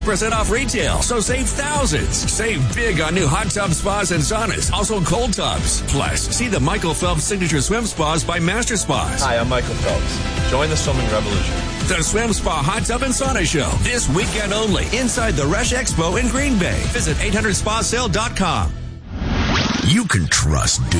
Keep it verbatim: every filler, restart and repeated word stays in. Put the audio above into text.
percent off retail, so save thousands. Save big on new hot tub spas and saunas, also cold tubs. Plus, see the Michael Phelps Signature Swim Spas by Master Spas. Hi, I'm Michael Phelps. Join the swimming revolution. The Swim Spa Hot Tub and Sauna Show, this weekend only, inside the Rush Expo in Green Bay. Visit eight hundred spa sale dot com. You can trust Duke.